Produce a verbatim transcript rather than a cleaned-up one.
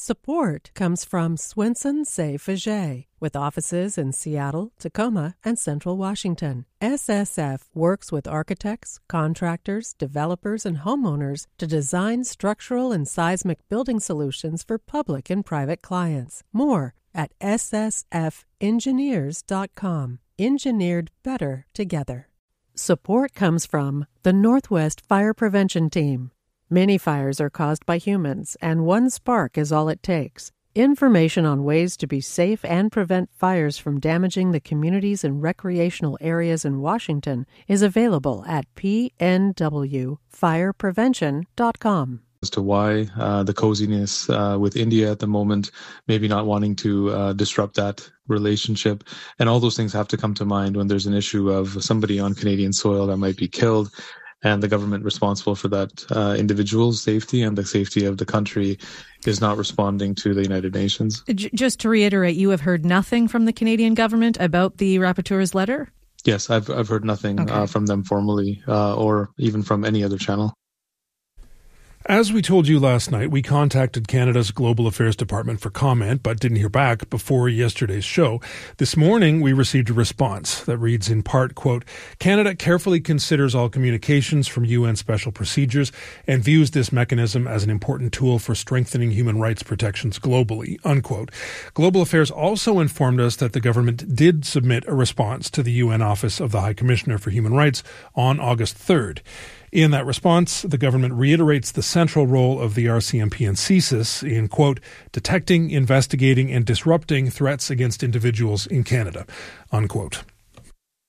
Support comes from Swenson Safe Agé, with offices in Seattle, Tacoma, and Central Washington. S S F works with architects, contractors, developers, and homeowners to design structural and seismic building solutions for public and private clients. More at s s f engineers dot com. Engineered better together. Support comes from the Northwest Fire Prevention Team. Many fires are caused by humans, and one spark is all it takes. Information on ways to be safe and prevent fires from damaging the communities and recreational areas in Washington is available at p n w fire prevention dot com. As to why uh, the coziness uh, with India at the moment, maybe not wanting to uh, disrupt that relationship. And all those things have to come to mind when there's an issue of somebody on Canadian soil that might be killed, and the government responsible for that uh, individual's safety and the safety of the country is not responding to the United Nations. Just to reiterate, you have heard nothing from the Canadian government about the rapporteur's letter? Yes, I've I've heard nothing okay. uh, from them formally uh, or even from any other channel. As we told you last night, we contacted Canada's Global Affairs Department for comment, but didn't hear back before yesterday's show. This morning, we received a response that reads in part, quote, Canada carefully considers all communications from U N special procedures and views this mechanism as an important tool for strengthening human rights protections globally, unquote. Global Affairs also informed us that the government did submit a response to the U N Office of the High Commissioner for Human Rights on August third. In that response, the government reiterates the central role of the R C M P and C S I S in, quote, detecting, investigating, and disrupting threats against individuals in Canada, unquote.